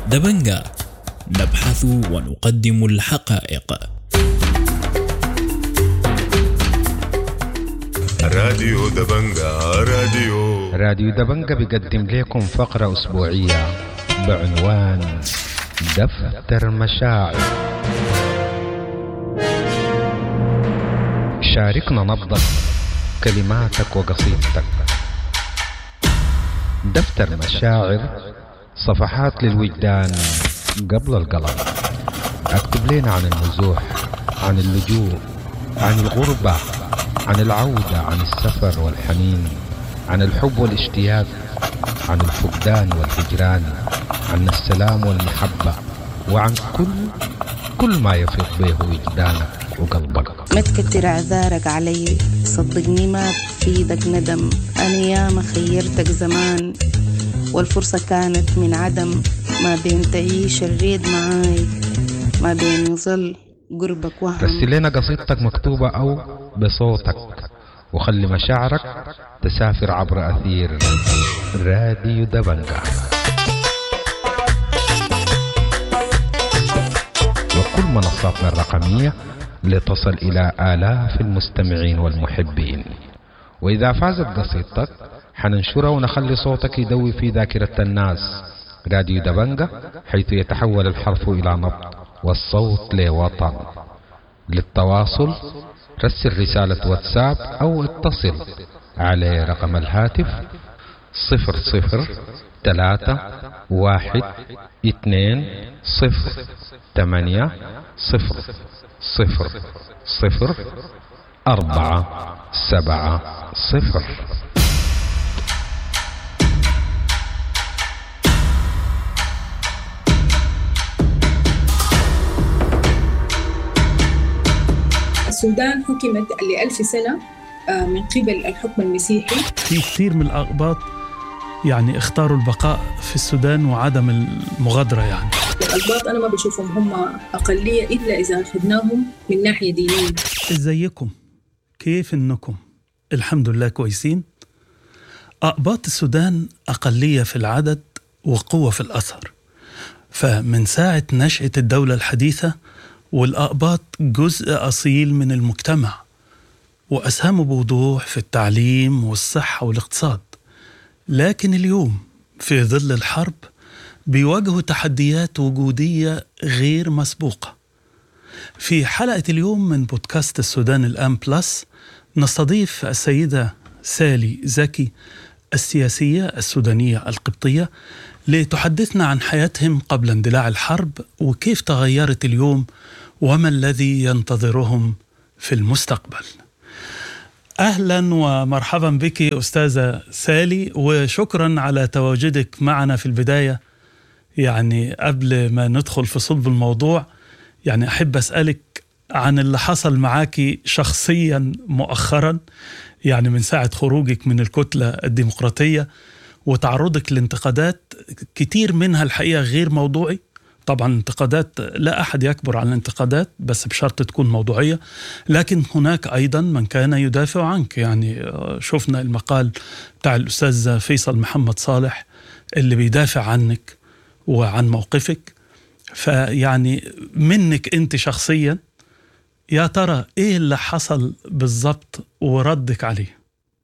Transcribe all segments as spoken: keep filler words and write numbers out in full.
دبنجا، نبحث ونقدم الحقائق. راديو دبنجا راديو راديو دبنجا بيقدم لكم فقرة أسبوعية بعنوان دفتر مشاعر. شاركنا نبضك، كلماتك وقصيدتك. دفتر مشاعر، صفحات للوجدان قبل القلم. اكتب لنا عن النزوح، عن اللجوء، عن الغربة، عن العودة، عن السفر والحنين، عن الحب والاشتياق، عن الفقدان والهجران، عن السلام والمحبة، وعن كل كل ما يفيض به وجدانك وقلبك. ما تكتر اعذارك علي، صدقني ما بفيدك ندم. انا ياما خيرتك زمان والفرصة كانت من عدم. ما بين تعيش الريد معاي، ما بين يظل قربك وهم. رسل لنا قصيدتك مكتوبة أو بصوتك، وخلي مشاعرك تسافر عبر أثير راديو دبنجا. وكل منصاتنا الرقمية لتصل إلى آلاف المستمعين والمحبين. وإذا فازت قصيدتك حننشرها ونخلي صوتك يدوي في ذاكرة الناس. راديو دبنجا، حيث يتحول الحرف إلى نبض والصوت لوطن. للتواصل رسل رسالة واتساب أو اتصل على رقم الهاتف صفر صفر ثلاثة واحد اثنين صفر ثمانية صفر صفر صفر أربعة سبعة صفر. السودان حكمت لألف سنة من قبل الحكم المسيحي. في كثير من الأقباط يعني اختاروا البقاء في السودان وعدم المغادرة. يعني الأقباط أنا ما بشوفهم هم أقلية إلا إذا أخذناهم من ناحية دينية. إزيكم؟ كيف إنكم؟ الحمد لله كويسين. أقباط السودان أقلية في العدد وقوة في الأثر. فمن ساعة نشأة الدولة الحديثة والأقباط جزء أصيل من المجتمع، وأسهموا بوضوح في التعليم والصحة والاقتصاد. لكن اليوم في ظل الحرب بيواجهوا تحديات وجودية غير مسبوقة. في حلقة اليوم من بودكاست السودان الآن بلس نستضيف السيدة سالي زكي، السياسية السودانية القبطية، لتحدثنا عن حياتهم قبل اندلاع الحرب وكيف تغيرت اليوم وما الذي ينتظرهم في المستقبل. أهلا ومرحبا بك أستاذة سالي، وشكرا على تواجدك معنا في البداية. يعني قبل ما ندخل في صلب الموضوع، يعني أحب أسألك عن اللي حصل معاكي شخصيا مؤخرا، يعني من ساعة خروجك من الكتلة الديمقراطية وتعرضك لانتقادات كتير منها الحقيقة غير موضوعي. طبعا انتقادات لا أحد يكبر عن الانتقادات، بس بشرط تكون موضوعية. لكن هناك أيضا من كان يدافع عنك. يعني شفنا المقال بتاع الأستاذ فيصل محمد صالح اللي بيدافع عنك وعن موقفك. فيعني منك أنت شخصيا، يا ترى إيه اللي حصل بالضبط وردك عليه؟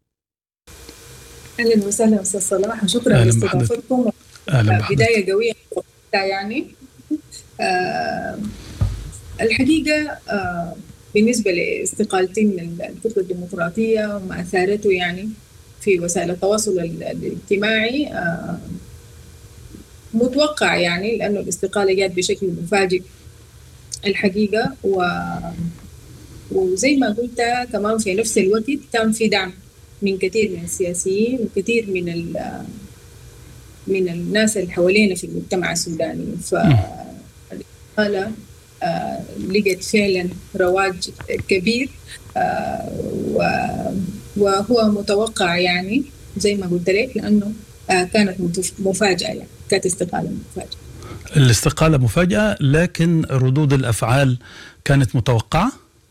أهلا وسهلا أستاذ صلاح، وشكرا لاستضافتكم. بداية قوية يعني. آه الحقيقة آه بالنسبة لاستقالتي من الكتلة الديمقراطية وما أثارته يعني في وسائل التواصل الاجتماعي، آه متوقع يعني، لأنه الاستقالة جات بشكل مفاجئ الحقيقة. و وزي ما قلت كمان في نفس الوقت كان في دعم من كثير من السياسيين وكثير من من الناس اللي حوالينا في المجتمع السوداني. فالإستقالة آه لقت فعلا رواج كبير، آه وهو متوقع يعني زي ما قلت لك، لأنه آه كانت مفاجأة، يعني كانت استقالة مفاجأة. الاستقالة مفاجأة، لكن ردود الأفعال كانت متوقعة؟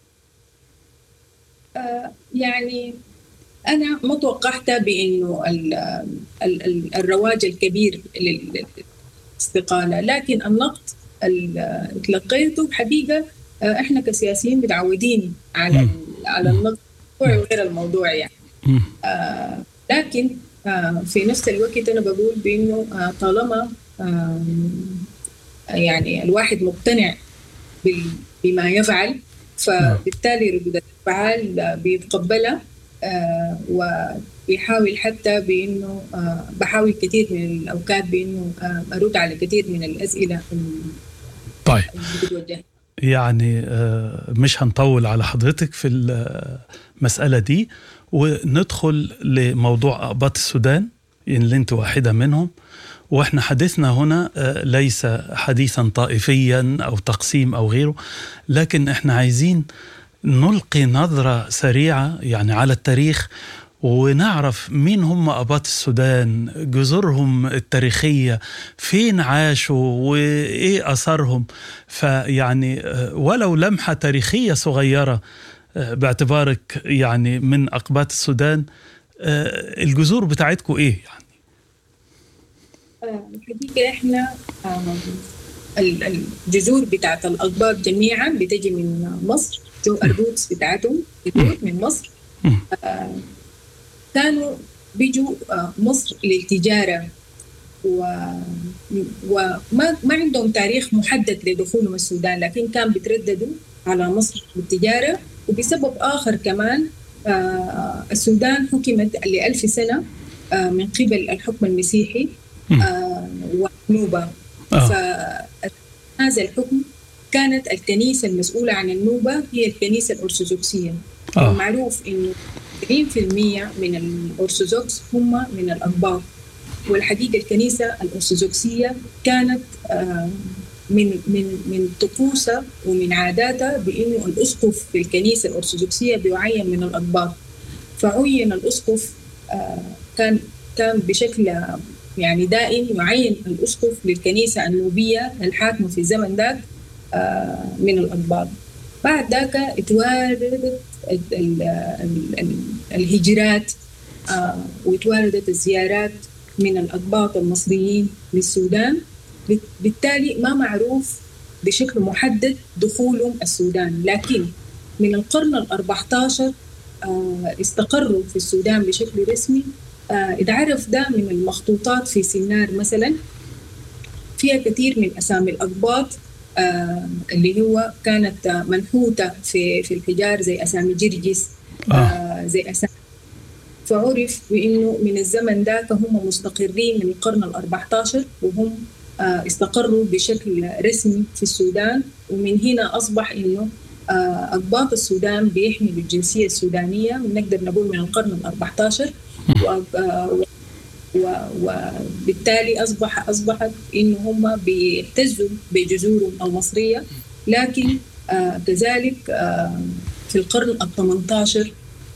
آه يعني أنا ما توقعت بأنه ال ال ال الرواج الكبير استقالة. لكن النقد اللي تلقيته حقيقة إحنا كسياسيين متعودين على على النقد وغير الموضوع يعني. آه لكن آه في نفس الوقت أنا بقول بإنه آه طالما آه يعني الواحد مقتنع بما يفعل، فبالتالي ردود الأفعال بيتقبلها آه وبيحاول حتى بإنه آه بحاول كثير من الأوقات بإنه آه أرد على كثير من الأسئلة. طيب يعني مش هنطول على حضرتك في المسألة دي، وندخل لموضوع أقباط السودان اللي انت واحدة منهم. واحنا حديثنا هنا ليس حديثا طائفيا أو تقسيم أو غيره، لكن احنا عايزين نلقي نظرة سريعة يعني على التاريخ، ونعرف مين هم أقباط السودان، جذورهم التاريخية، فين عاشوا وإيه أثرهم. فيعني ولو لمحة تاريخية صغيرة باعتبارك يعني من أقباط السودان، الجذور بتاعتكم إيه يعني؟ الحقيقة إحنا الجذور بتاعت الأقباط جميعا بتجي من مصر، جو الروتس بتاعتهم من مصر. كانوا بيجوا مصر للتجارة، وما ما عندهم تاريخ محدد لدخولهم السودان، لكن كان بيترددوا على مصر للتجارة. وبسبب آخر كمان السودان حكمت لألف سنة من قبل الحكم المسيحي والنوبة. فهذا الحكم كانت الكنيسة المسؤولة عن النوبة هي الكنيسة الأرثوذكسية. آه. معروف إنه عشرين بالمئة من الأرثوذكس هم من الأقباط. والحقيقة الكنيسة الأرثوذكسية كانت من من من طقوسها ومن عاداتها بإنه الأسقف في الكنيسة الأرثوذكسية بيعين من الأقباط. فعين الأسقف كان كان بشكل يعني دائم يعين الأسقف للكنيسة النوبية الحاكمة في الزمن ذاك من الأقباط. بعد ذاك اتواردت الهجرات واتواردت الزيارات من الأقباط المصريين للسودان. بالتالي ما معروف بشكل محدد دخولهم السودان، لكن من القرن الأربعة عشر استقروا في السودان بشكل رسمي. اتعرف ده من المخطوطات في سنار مثلا، فيها كثير من أسامي الأقباط آه اللي هو كانت منحوتة في في الحجار، زي أسامي جرجس، آه. آه زي أسامي. فعرف بأنه من الزمن ذاك هم مستقرين من القرن الأربعة عشر، وهم آه استقروا بشكل رسمي في السودان. ومن هنا أصبح إنه آه أقباط السودان بيحملوا الجنسية السودانية، ونقدر نقول من القرن الأربعة عشر. وبالتالي أصبح أصبحت إنه هم بيعتزوا بجذورهم المصرية. لكن آه كذلك آه في القرن الثامن عشر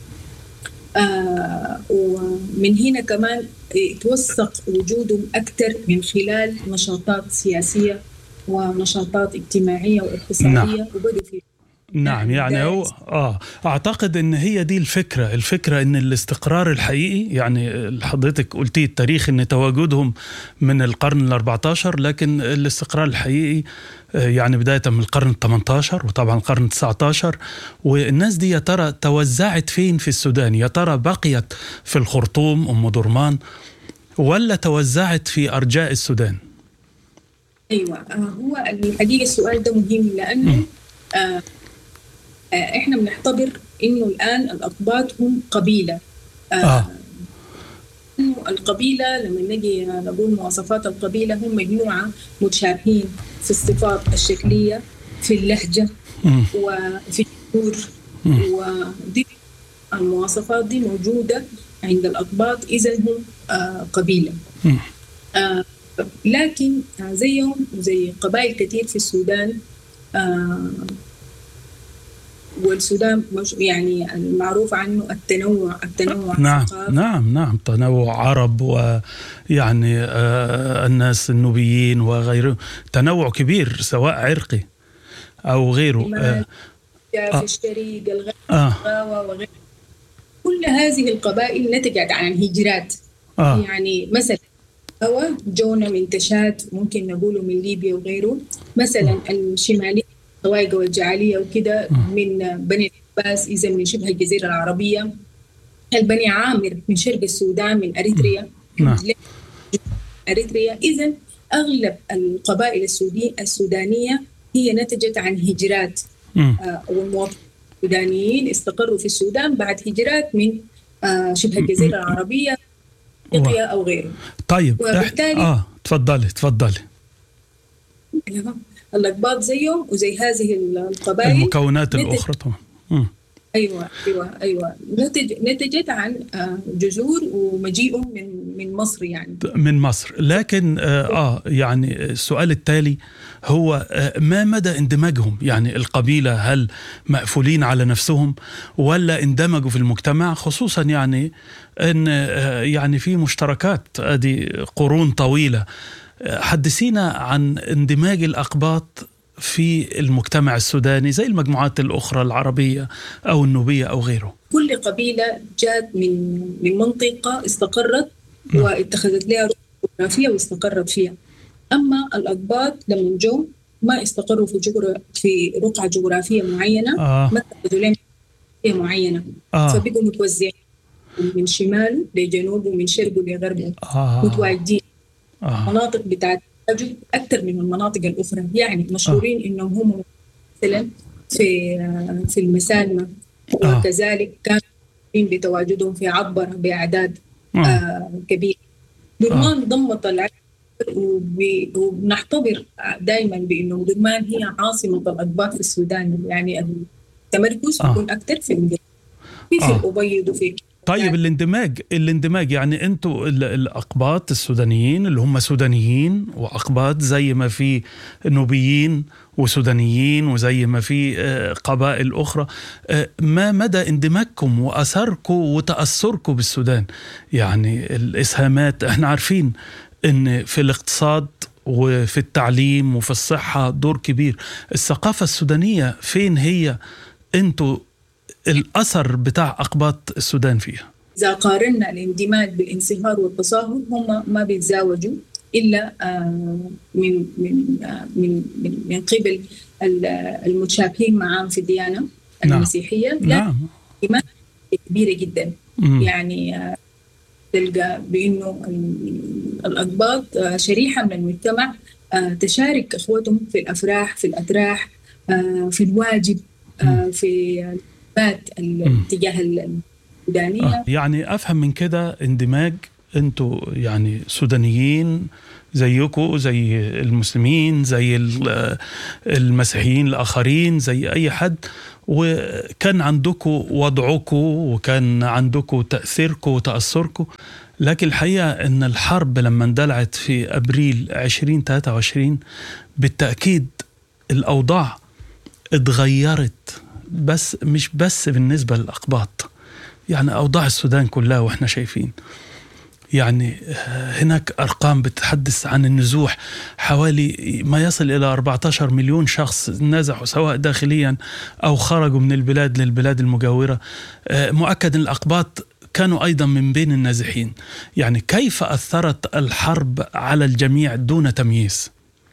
آه ومن هنا كمان توثق وجودهم أكثر من خلال نشاطات سياسية ونشاطات اجتماعية واقتصادية. نعم. وبدوا في نعم يعني هو آه أعتقد أن هي دي الفكرة الفكرة أن الاستقرار الحقيقي، يعني حضرتك قلتي التاريخ أن تواجدهم من القرن الأربعة عشر، لكن الاستقرار الحقيقي يعني بداية من القرن الثامن عشر وطبعا القرن التاسع عشر. والناس دي يا ترى توزعت فين في السودان؟ يا ترى بقيت في الخرطوم أم درمان ولا توزعت في أرجاء السودان؟ أيوة هو الحقيقة السؤال ده مهم، لأنه آه احنا بنعتبر انه الان الاقباط هم قبيله. آه آه. انه القبيله لما نجي نقول مواصفات القبيله هم مجموعه متشابهين في الصفات الشكليه، في اللهجه، م. وفي الجذور، ودي المواصفات دي موجوده عند الاقباط، اذا هم آه قبيله. آه لكن زيهم زي قبائل كثير في السودان، آه والسودان يعني المعروف عنه التنوع التنوع نعم نعم نعم تنوع عرب، ويعني آه الناس النوبيين وغيره، تنوع كبير سواء عرقي أو غيره. آه في الشريق الغاوة وغيره. كل هذه القبائل نتجت عن هجرات. آه. يعني مثلا أو جونا من تشاد، ممكن نقوله من ليبيا وغيره. مثلا الشمالية الطوائق والجعالية وكده من بني عباس، إذا من شبه الجزيرة العربية. البني عامر من شرق السودان، من أريتريا. نعم. أريتريا. إذن أغلب القبائل السودي السودانية هي نتجت عن هجرات، آه والمواطنين السودانيين استقروا في السودان بعد هجرات من آه شبه الجزيرة العربية، إفريقيا أو غيره. طيب وبالتالي اه تفضلي تفضلي. الأقباط زيهم وزي هذه القبائل المكونات الأخرى طبعا. أيوة أيوة أيوة نتج نتجت عن جذور ومجيئهم من من مصر، يعني من مصر. لكن آه يعني السؤال التالي هو آه ما مدى اندماجهم؟ يعني القبيلة هل مقفولين على نفسهم ولا اندمجوا في المجتمع؟ خصوصا يعني أن آه يعني في مشتركات ادي قرون طويلة. حدثينا عن اندماج الأقباط في المجتمع السوداني زي المجموعات الأخرى العربية أو النوبية أو غيره. كل قبيلة جات من من منطقة استقرت واتخذت لها جغرافية واستقرت فيها. أما الأقباط لما جو ما استقروا في جغرا في رقعة جغرافية معينة، آه. ما اتخذوا لها جغرافية معينة، آه. فبقوا متوزعين من شماله لجنوبه ومن شرقه لغربه، آه. متواجدين. آه. مناطق بتاعت أكثر من المناطق الأخرى، يعني مشهورين آه. إنهم هم مثلا في في المسالمة، آه. وكذلك كانوا بتواجدهم في عبر بأعداد آه. آه كبيرة. درمان آه. ضمت العدد، وبنعتبر دائما بأنه درمان هي عاصمة الأقباط في السودان، يعني التمركز آه. يكون أكثر في في, في آه. الأبيض وفي. طيب يعني الاندماج الاندماج يعني انتوا الأقباط السودانيين اللي هم سودانيين وأقباط، زي ما في نوبيين وسودانيين وزي ما في قبائل أخرى، ما مدى اندماجكم وأثركم وتأثركم بالسودان؟ يعني الإسهامات، احنا عارفين ان في الاقتصاد وفي التعليم وفي الصحة دور كبير. الثقافة السودانية فين هي؟ انتوا الأثر بتاع أقباط السودان فيها؟ إذا قارنا الاندماج بالانصهار والتصاهر، هم ما بيتزاوجوا إلا من من من من قبل المتشابهين معهم في الديانة المسيحية. نعم. لا كبيرة جدا. م. يعني تلقى بأنه الأقباط شريحة من المجتمع تشارك أخواتهم في الأفراح، في الأتراح، في الواجب، في الاتجاه السودانية. آه. يعني أفهم من كده اندماج، أنتوا يعني سودانيين زيكم زي المسلمين زي المسيحيين الآخرين زي أي حد، وكان عندكم وضعكم وكان عندكم تأثيركم وتأثركم. لكن الحقيقة أن الحرب لما اندلعت في أبريل عشرين ثلاثة وعشرين بالتأكيد الأوضاع اتغيرت، بس مش بس بالنسبة للأقباط، يعني أوضاع السودان كلها وإحنا شايفين. يعني هناك أرقام بتتحدث عن النزوح، حوالي ما يصل إلى أربعة عشر مليون شخص نزحوا سواء داخليا أو خرجوا من البلاد للبلاد المجاورة. مؤكد أن الأقباط كانوا أيضا من بين النازحين. يعني كيف أثرت الحرب على الجميع دون تمييز؟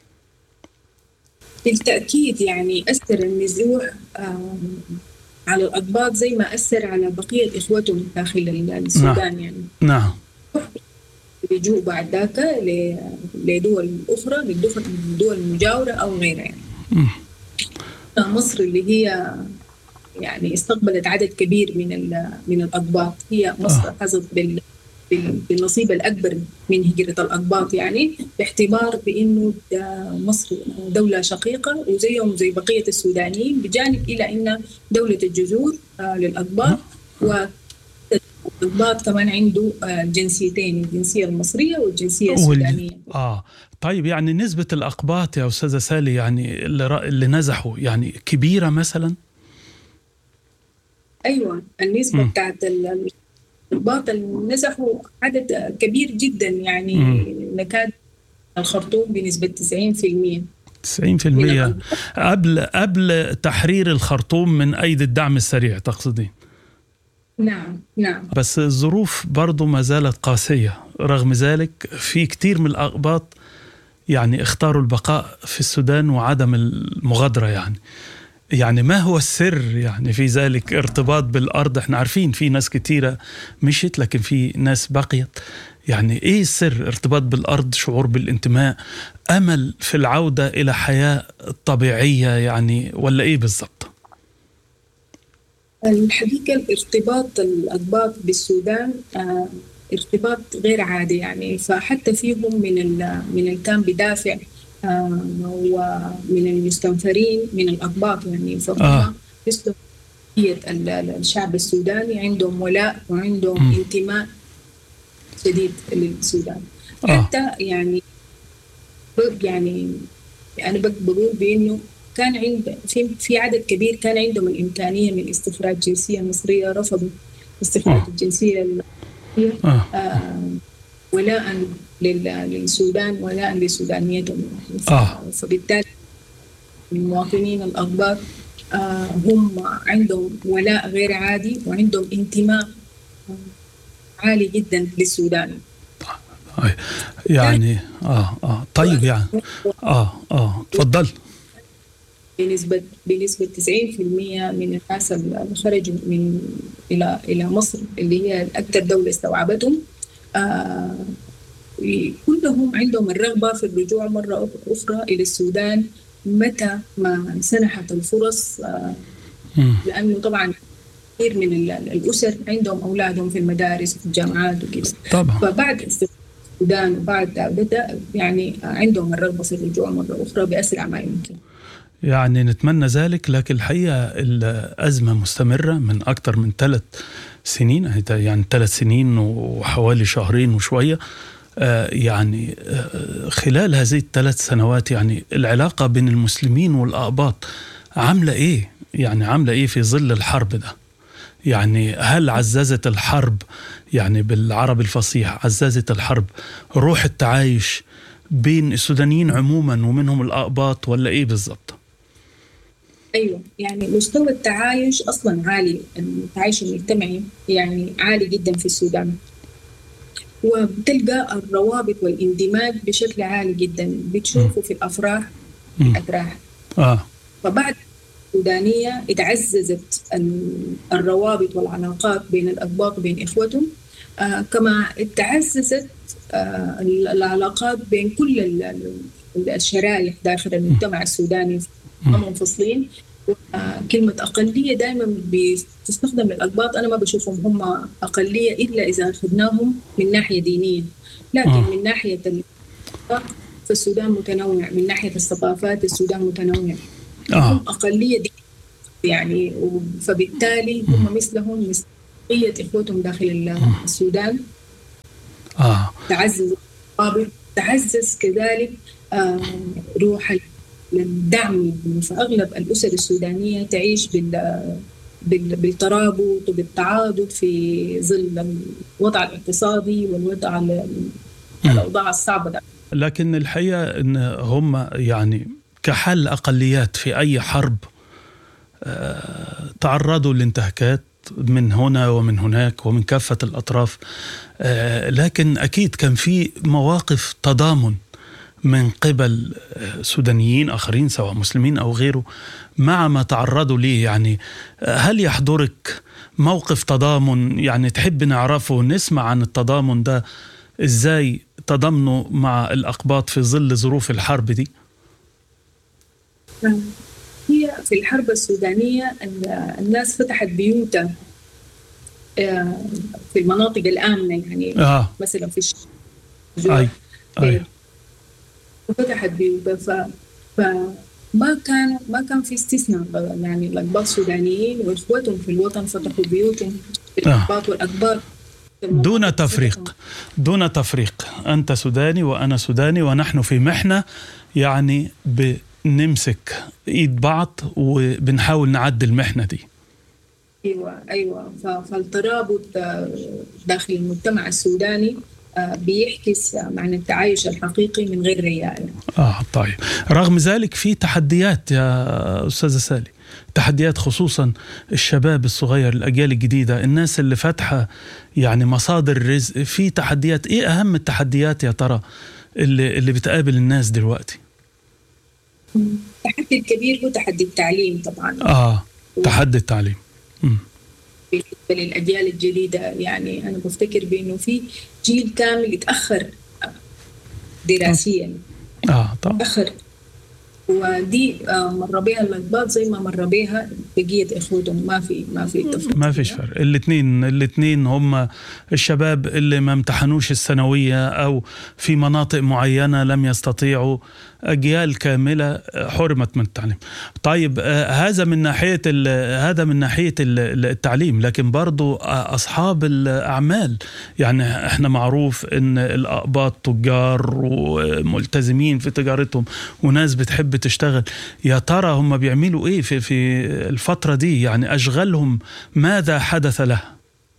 بالتأكيد يعني أثر النزوح على الأقباط زي ما أثر على بقية إخوتهم داخل السودان. نعم. يعني نعم. بيجوا بعد ذاك لدول أخرى، للدول المجاورة أو غيرها. يعني م. مصر اللي هي يعني استقبلت عدد كبير من من الأقباط، هي مصر آه. حظت بال بالنصيب الأكبر من هجرة الأقباط، يعني باعتبار بأنه مصر دولة شقيقة وزيهم زي بقية السودانيين، بجانب إلى أن دولة الجذور للأقباط، والأقباط كمان عنده جنسيتين، الجنسية المصرية والجنسية السودانية. آه طيب يعني نسبة الأقباط يا أستاذة سالي يعني اللي نزحوا يعني كبيرة مثلا؟ أيوة، النسبة م. بتاعت الأقباط نزحوا عدد كبير جدا، يعني م. نكاد الخرطوم بنسبة تسعين بالمئة. تسعين بالمئة قبل قبل تحرير الخرطوم من أيدي الدعم السريع تقصدين؟ نعم نعم. بس الظروف برضو ما زالت قاسية. رغم ذلك في كتير من الأقباط يعني اختاروا البقاء في السودان وعدم المغادرة. يعني يعني ما هو السر يعني في ذلك؟ ارتباط بالأرض، احنا عارفين في ناس كتيرة مشيت لكن في ناس بقيت. يعني ايه السر؟ ارتباط بالأرض، شعور بالانتماء، أمل في العودة إلى حياة طبيعية يعني، ولا ايه بالضبط؟ الحقيقة الارتباط الأقباط بالسودان آه ارتباط غير عادي يعني. فحتى فيهم من ال من اللي كان بدافع آه ومن المستنفرين من الأقباط يعني. فهم آه. يسلم الشعب السوداني، عندهم ولاء وعندهم م. انتماء شديد للسودان. آه. حتى يعني يعني أنا بقول بأنه كان عند في في عدد كبير كان عندهم الإمكانية من استخراج جنسية مصرية، رفضوا استخراج آه. الجنسية المصرية آه. آه ولاء للسودان، ولاء لسودانيتهم. آه. فبالتالي المواطنين الأقباط آه هم عندهم ولاء غير عادي وعندهم انتماء عالي جدا للسودان. يعني اه اه طيب يعني اه اه تفضل. بنسبة بنسبة تسعين بالمئة من الناس اللي خرجوا من إلى إلى مصر اللي هي أكثر دولة استوعبتهم آه كلهم عندهم الرغبة في الرجوع مرة أخرى إلى السودان متى ما سنحت الفرص. آه لأنه طبعا كثير من الأسر عندهم أولادهم في المدارس وفي الجامعات وكذا طبعا. فبعد السودان وبعد بدأ يعني عندهم الرغبة في الرجوع مرة أخرى بأسرع ما يمكن. يعني نتمنى ذلك، لكن الحقيقة الأزمة مستمرة من أكثر من ثلاث سنين، يعني ثلاث سنين وحوالي شهرين وشوية. آه يعني آه خلال هذه الثلاث سنوات يعني العلاقة بين المسلمين والأقباط عاملة إيه؟ يعني عاملة إيه في ظل الحرب ده؟ يعني هل عززت الحرب يعني بالعربي الفصيح عززت الحرب روح التعايش بين السودانيين عموما ومنهم الأقباط ولا إيه بالضبط؟ أيوة، يعني مستوى التعايش أصلا عالي، التعايش المجتمعي يعني عالي جدا في السودان، وبتلقى الروابط والاندماج بشكل عالي جدا، بتشوفه في الأفراح الأتراح. آه. فبعد السودانية اتعززت الروابط والعلاقات بين الأقباط وبين إخوتهم، آه كما اتعززت آه العلاقات بين كل الشرائح داخل المجتمع السوداني منفصلين. كلمة أقلية دائما بتستخدم للأقباط، أنا ما بشوفهم هم أقلية إلا إذا أخذناهم من ناحية دينية، لكن آه. من ناحية في السودان متنوع، من ناحية الثقافات السودان متنوع. آه. هم أقلية دينية يعني، فبالتالي هم مثلهم مثلية إخوتهم داخل السودان. آه. تعزز الرابط، تعزز كذلك آه روح الدعم. فأغلب الأسر السودانية تعيش بال بالترابط وبالتعاضد في ظل الوضع الاقتصادي والوضع الأوضاع الصعبة ده. لكن الحقيقة إن هم يعني كحل أقليات في أي حرب تعرضوا لانتهاكات من هنا ومن هناك ومن كافة الأطراف، لكن أكيد كان في مواقف تضامن من قبل سودانيين آخرين سواء مسلمين أو غيره مع ما تعرضوا ليه. يعني هل يحضرك موقف تضامن يعني تحب نعرفه، نسمع عن التضامن ده إزاي تضامنوا مع الأقباط في ظل ظروف الحرب دي؟ هي في الحرب السودانية الناس فتحت بيوتها في المناطق الآمنة يعني. آه. مثلا في الشجوع أي. أي. فتحت بيوتها ف... فما كان ما كان في استثناء يعني. الأقباط السودانيين وإخوتهم في الوطن فتحوا بيوتهم، الأقباط والأقباط دون تفريق، دون تفريق. أنت سوداني وأنا سوداني ونحن في محنة يعني بنمسك إيد بعض وبنحاول نعدي المحنة دي. أيوة أيوة. فالترابط داخل المجتمع السوداني بيحكس معنى التعايش الحقيقي من غير رياء. آه طيب، رغم ذلك في تحديات يا أستاذة سالي، تحديات خصوصا الشباب الصغير، الأجيال الجديدة، الناس اللي فاتحة يعني مصادر رزق، في تحديات. إيه أهم التحديات يا ترى اللي, اللي بتقابل الناس دلوقتي؟ التحدي الكبير هو تحدي التعليم طبعا. آه تحدي التعليم. م. بالنسبة للأجيال الجديدة يعني أنا بفتكر بأنه في جيل كامل يتأخر دراسيا. آه طبعا. تأخر، ودي مر بها الأقباط زي ما مر بها بقية إخوتهم، ما في ما في تفرق، ما فيش فرق. الاثنين الاثنين هم الشباب اللي ما امتحنوش الثانوية أو في مناطق معينة لم يستطيعوا، أجيال كاملة حرمت من التعليم. طيب آه هذا من ناحية هذا من ناحية التعليم، لكن برضو أصحاب الأعمال، يعني احنا معروف إن الأقباط تجار وملتزمين في تجارتهم وناس بتحب تشتغل. يا ترى هم بيعملوا إيه في في الفترة دي؟ يعني أشغالهم ماذا حدث لها؟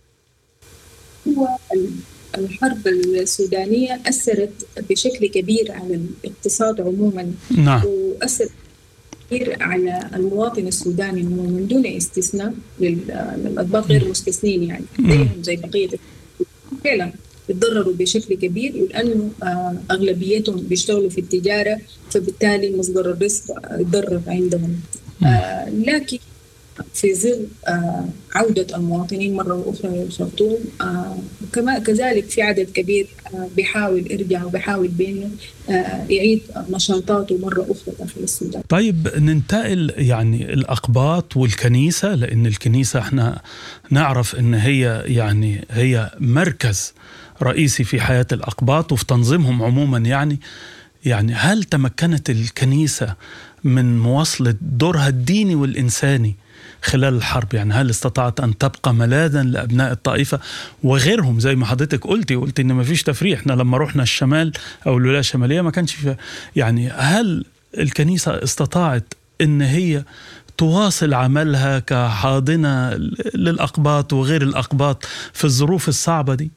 هو الحرب السودانية أثرت بشكل كبير على الاقتصاد عموما. نعم. وأثرت كثير على المواطن السوداني من دون استثناء، للأقباط غير مستثنين يعني زيهم زي بقية فعلا يتضرروا بشكل كبير، ولأنه أغلبيتهم بيشتغلوا في التجارة، فبالتالي مصدر الرزق يتضرر عندهم. آه لكن في ظل آه عودة المواطنين مرة أخرى للخرطوم، آه كما كذلك في عدد كبير آه بيحاول يرجع وبيحاول بأنه آه يعيد نشاطاته مرة أخرى داخل السودان. طيب ننتقل يعني الأقباط والكنيسة، لأن الكنيسة احنا نعرف إن هي يعني هي مركز رئيسي في حياة الأقباط وفي تنظيمهم عموما. يعني يعني هل تمكنت الكنيسة من مواصلة دورها الديني والإنساني خلال الحرب؟ يعني هل استطاعت أن تبقى ملاذا لأبناء الطائفة وغيرهم؟ زي ما حضرتك قلتي قلتي إن ما فيش تفريق. احنا لما رحنا الشمال أو الولاية الشمالية ما كانش فيها. يعني هل الكنيسة استطاعت إن هي تواصل عملها كحاضنة للأقباط وغير الأقباط في الظروف الصعبة دي؟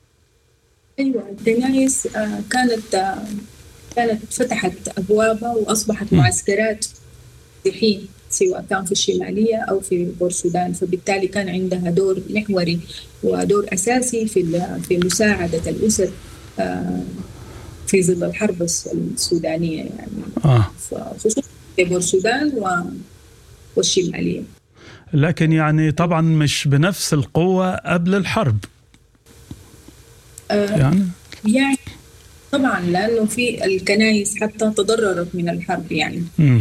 أيوة، الكنائس كانت كانت فتحت أبوابها وأصبحت معسكرات مسيحيين، سواء كان في الشمالية أو في بورسودان، فبالتالي كان عندها دور محوري ودور أساسي في في مساعدة الأسر في ظل الحرب السودانية يعني. آه. خصوصا في بورسودان والشمالية. لكن يعني طبعا مش بنفس القوة قبل الحرب. آه يعني يعني طبعا لأنه في الكنائس حتى تضررت من الحرب يعني.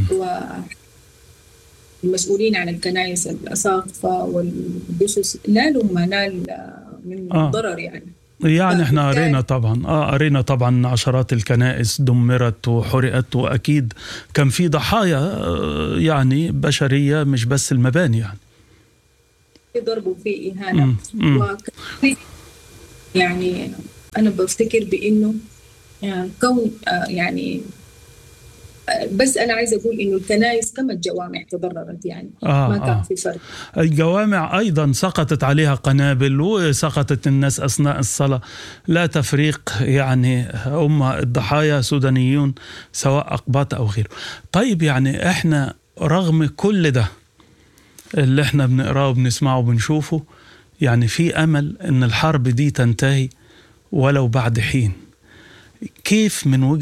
والمسؤولين عن الكنائس الأساقفة والجثث نالوا ما نال من آه. ضرر يعني. يعني احنا قرينا طبعا اه قرينا طبعا عشرات الكنائس دمرت وحرقت، واكيد كان في ضحايا يعني بشرية، مش بس المباني يعني. في ضرب وفي إهانة. يعني أنا بفتكر بإنه كون يعني بس أنا عايزة أقول إنه الكنائس كما الجوامع تضررت يعني. آه ما كان آه. في فرق. الجوامع أيضا سقطت عليها قنابل وسقطت الناس أثناء الصلاة، لا تفريق يعني. هم الضحايا سودانيون سواء أقباط أو غيره. طيب يعني إحنا رغم كل ده اللي إحنا بنقراه وبنسمعه وبنشوفه، يعني في أمل إن الحرب دي تنتهي ولو بعد حين. كيف من وجهة